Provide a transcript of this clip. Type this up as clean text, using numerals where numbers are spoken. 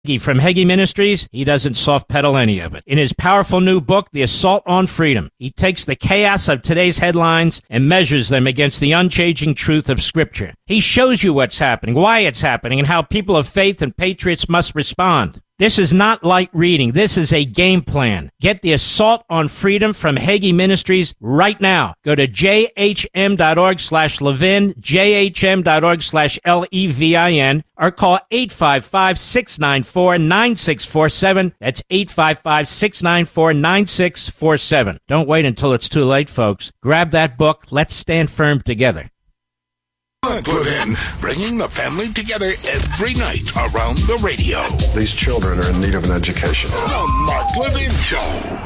From Hagee Ministries, he doesn't soft pedal any of it. In his powerful new book, The Assault on Freedom, he takes the chaos of today's headlines and measures them against the unchanging truth of Scripture. He shows you what's happening, why it's happening, and how people of faith and patriots must respond. This is not light reading. This is a game plan. Get The Assault on Freedom from Hagee Ministries right now. Go to jhm.org/Levin, jhm.org/Levin, or call 855-694-9647. That's 855-694-9647. Don't wait until it's too late, folks. Grab that book. Let's stand firm together. Mark Levin, bringing the family together every night around the radio. These children are in need of an education. The Mark Levin Show.